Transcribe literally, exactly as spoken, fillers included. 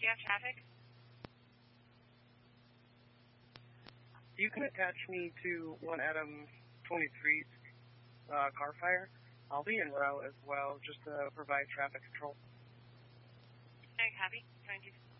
you have traffic? You can attach me to one Adam twenty-three's uh, car fire. I'll be en route as well, just to provide traffic control. Okay, copy. twenty-two.